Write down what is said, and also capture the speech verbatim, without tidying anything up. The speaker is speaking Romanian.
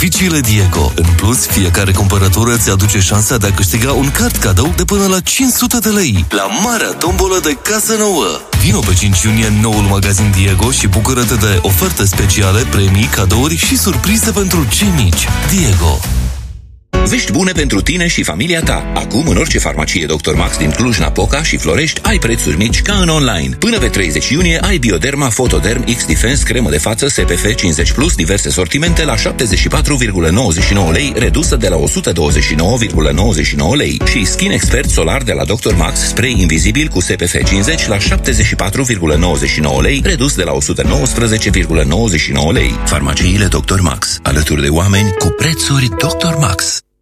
beneficiile Diego. În plus, fiecare cumpărătură îți aduce șansa de a câștiga un card cadou de până la cinci sute de lei la marea tombolă de casă nouă. Vino pe cinci iunie în noul magazin Diego și bucură-te de oferte speciale, premii, cadouri și surprize pentru cei mici. Diego. Vești bune pentru tine și familia ta. Acum, în orice farmacie doctor Max din Cluj-Napoca și Florești, ai prețuri mici ca în online. Până pe treizeci iunie ai Bioderma Photoderm X Defense cremă de față S P F cincizeci plus, diverse sortimente la șaptezeci și patru virgulă nouăzeci și nouă lei, redusă de la o sută douăzeci și nouă virgulă nouăzeci și nouă lei. Și Skin Expert Solar de la doctor Max, spray invizibil cu S P F cincizeci la șaptezeci și patru virgulă nouăzeci și nouă lei, redus de la o sută nouăsprezece virgulă nouăzeci și nouă lei. Farmaciile doctor Max, alături de oameni cu prețuri doctor Max.